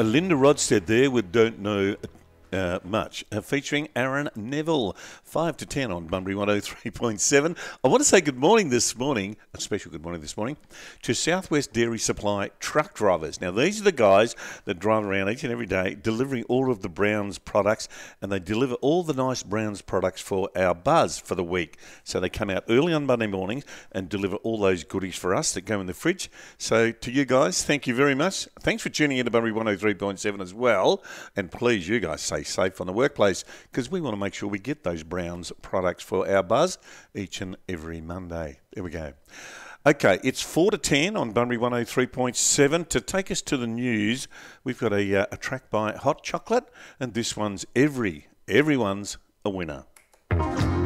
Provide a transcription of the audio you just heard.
Linda Rodstead there with Don't Know Much, featuring Aaron Neville, 5 to 10 on Bunbury 103.7. I want to say good morning this morning, a special good morning this morning, to Southwest Dairy Supply truck drivers. Now, these are the guys that drive around each and every day delivering all of the Browns products, and they deliver all the nice Browns products for our buzz for the week. So they come out early on Monday mornings and deliver all those goodies for us that go in the fridge. So to you guys, thank you very much. Thanks for tuning in to Bunbury 103.7 as well. And please, you guys, stay safe on the workplace, because we want to make sure we get those Browns products for our buzz each and every Monday. There we go. Okay, it's 4 to 10 on Bunbury 103.7. To take us to the news, we've got a track by Hot Chocolate, and this one's Everyone's a Winner.